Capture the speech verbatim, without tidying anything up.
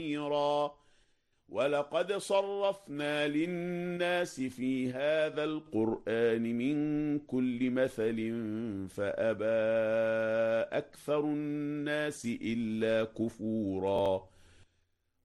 كثيرا ولقد صرفنا للناس في هذا القرآن من كل مثل فأبى أكثر الناس إلا كفورا